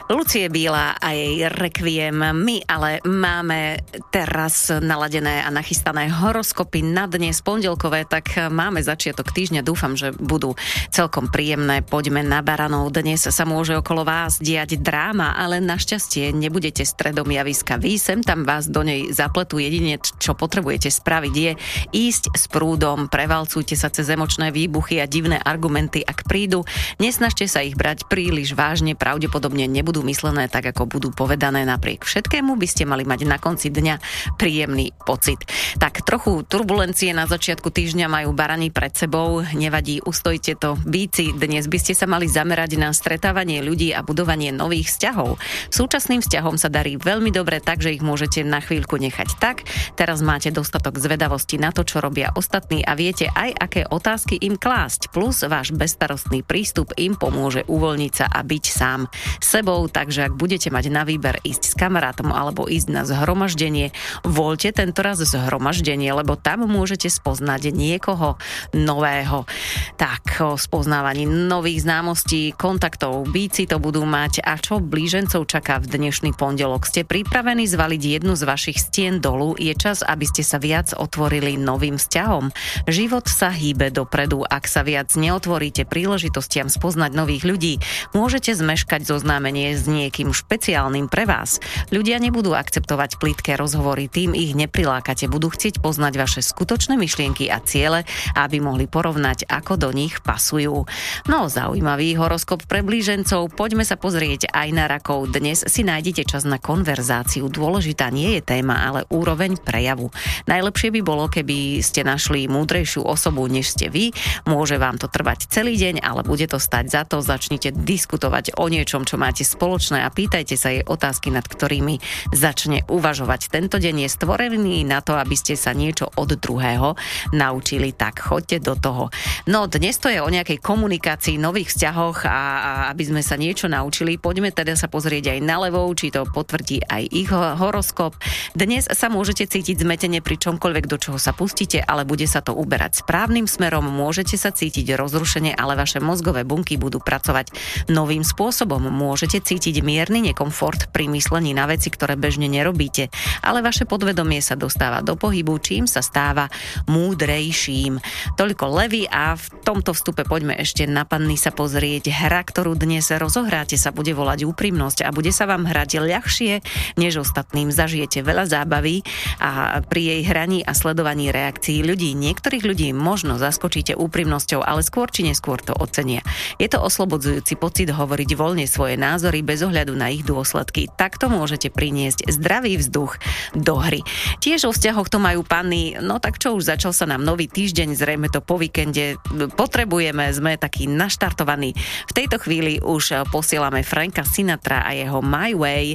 Lucie Bílá a jej Requiem. My ale máme teraz naladené a nachystané horoskopy na dnes pondelkové, tak máme začiatok týždňa. Dúfam, že budú celkom príjemné. Poďme na baranov. Dnes sa môže okolo vás diať dráma, ale našťastie nebudete stredom javiska. Vy sem tam vás do nej zapletú. Jedine, čo potrebujete spraviť, je ísť s prúdom. Prevalcujte sa cez emočné výbuchy a divné argumenty, ak prídu. Nesnažte sa ich brať príliš vážne, pravdepodobne nebudú myslené tak, ako budú povedané. Napriek všetkému by ste mali mať na konci dňa príjemný pocit. Tak trochu turbulencie na začiatku týždňa majú barani pred sebou. Nevadí, ustojte to. Víci, dnes by ste sa mali zamerať na stretávanie ľudí a budovanie nových vzťahov. Súčasným vzťahom sa darí veľmi dobre, takže ich môžete na chvíľku nechať tak. Teraz máte dostatok zvedavosti na to, čo robia ostatní a viete aj, aké otázky im klásť. Plus váš bezstarostný prístup im pomôže uvoľniť sa a byť sám sebou. Takže ak budete mať na výber ísť s kamarátom alebo ísť na zhromaždenie, voľte tentoraz zhromaždenie, lebo tam môžete spoznať niekoho nového. Tak, o spoznávaní nových známostí, kontaktov, bíci to budú mať. A čo blížencov čaká v dnešný pondelok? Ste pripravení zvaliť jednu z vašich stien dolu? Je čas, aby ste sa viac otvorili novým vzťahom. Život sa hýbe dopredu. Ak sa viac neotvoríte príležitostiam spoznať nových ľudí, môžete zmeškať zoznámenie s niekým špeciálnym pre vás. Ľudia nebudú akceptovať plitké rozhovory, tým ich neprilákate. Budú chcieť poznať vaše skutočné myšlienky a ciele, aby mohli porovnať, ako do nich pasujú. No, zaujímavý horoskop pre blížencov. Poďme sa pozrieť aj na rakov. Dnes si nájdete čas na konverzáciu. Dôležitá nie je téma, ale úroveň prejavu. Najlepšie by bolo, keby ste našli múdrejšiu osobu, než ste vy. Môže vám to trvať celý deň, ale bude to stať za to. Začnite diskutovať o niečom, čo máte spoločné a pýtajte sa jej otázky, nad ktorými začne uvažovať. Tento deň je stvorený na to, aby ste sa niečo od druhého naučili, tak choďte do toho. No, dnes to je o nejakej komunikácii, nových vzťahoch a aby sme sa niečo naučili, poďme teda sa pozrieť aj na levou, či to potvrdí aj ich horoskop. Dnes sa môžete cítiť zmetene pri čomkoľvek, do čoho sa pustíte, ale bude sa to uberať správnym smerom, môžete sa cítiť rozrušene, ale vaše mozgové bunky budú pracovať novým spôsobom. Môžete cítiť mierny nekomfort pri myslení na veci, ktoré bežne nerobíte, ale vaše podvedomie sa dostáva do pohybu, čím sa stáva múdrejším. Toľko levy a v tomto vstupe poďme ešte na panny sa pozrieť. Hra, ktorú dnes rozohráte, sa bude volať úprimnosť a bude sa vám hrať ľahšie než ostatným. Zažijete veľa zábavy a pri jej hraní a sledovaní reakcií ľudí. Niektorých ľudí možno zaskočíte úprimnosťou, ale skôr či neskôr to ocenia. Je to oslobodzujúci pocit hovoriť voľne svoje názory bez ohľadu na ich dôsledky. Takto môžete priniesť zdravý vzduch do hry. Tiež o vzťahoch to majú panny. No tak čo, už začal sa nám nový týždeň, zrejme to po víkende potrebujeme, sme takí naštartovaní. V tejto chvíli už posielame Franka Sinatra a jeho My Way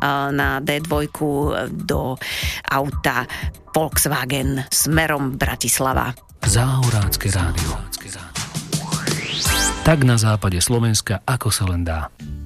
na D2 do auta Volkswagen smerom Bratislava. Záhorácké rádio. Tak na západe Slovenska, ako sa len dá.